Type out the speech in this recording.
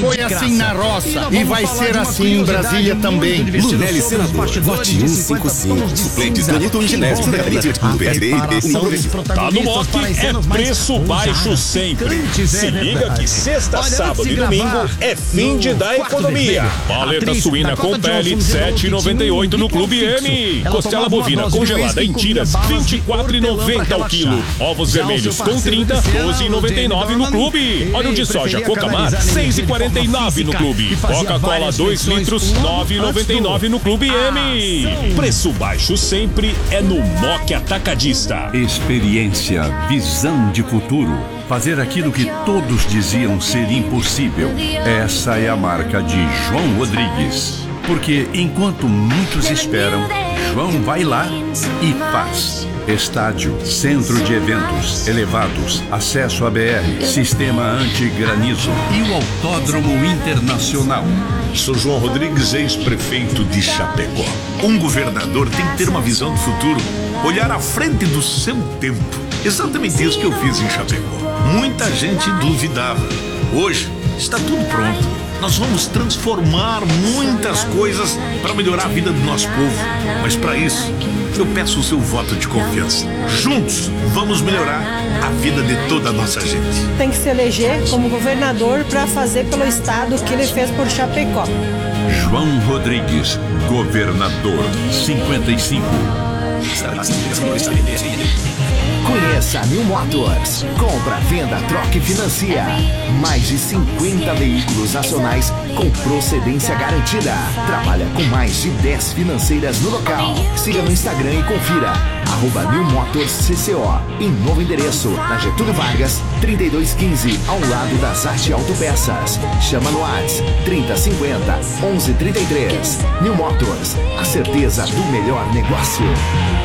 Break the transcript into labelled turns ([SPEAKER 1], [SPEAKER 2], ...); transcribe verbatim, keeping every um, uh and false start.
[SPEAKER 1] Foi assim na roça e vai ser assim em Brasília também.
[SPEAKER 2] Lunelli, senador, vote cento e cinquenta e cinco. Suplente Tonito Ingenes, Secretaria de do P S D.
[SPEAKER 3] Tá no Moc, é preço baixo sempre. Se liga que sexta, sábado e domingo é fim de dar economia. Paleta suína com pele, sete e noventa e oito no Clube M. Costela bovina congelada em tiras, vinte e quatro e noventa ao quilo. Ovos vermelhos com trinta, doze e noventa e nove no Clube. Óleo de soja Cocamar, seis e quarenta e nove no Clube. Coca-Cola dois litros, nove e noventa e nove no Clube M. Preço baixo sempre é no Moc Atacadista.
[SPEAKER 4] Experiência, visão de futuro. Fazer aquilo que todos diziam ser impossível. Essa é a marca de João Rodrigues. Porque enquanto muitos esperam, João vai lá e faz. Estádio, centro de eventos, elevados, acesso a B R, sistema anti-granizo e o Autódromo Internacional.
[SPEAKER 5] Sou João Rodrigues, ex-prefeito de Chapecó. Um governador tem que ter uma visão do futuro, olhar à frente do seu tempo. Exatamente isso que eu fiz em Chapecó. Muita gente duvidava. Hoje está tudo pronto. Nós vamos transformar muitas coisas para melhorar a vida do nosso povo. Mas para isso, eu peço o seu voto de confiança. Juntos, vamos melhorar a vida de toda a nossa gente.
[SPEAKER 6] Tem que se eleger como governador para fazer pelo estado o que ele fez por Chapecó.
[SPEAKER 4] João Rodrigues, governador, cinquenta e cinco.
[SPEAKER 7] Conheça a New Motors. Compra, venda, troca e financia. Mais de cinquenta veículos nacionais com procedência garantida. Trabalha com mais de dez financeiras no local. Siga no Instagram e confira. Arroba New Motors C C O. Em novo endereço, na Getúlio Vargas, trinta e dois quinze, ao lado das Arte Autopeças. Chama no WhatsApp trinta cinquenta, onze trinta e três. New Motors, a certeza do melhor negócio.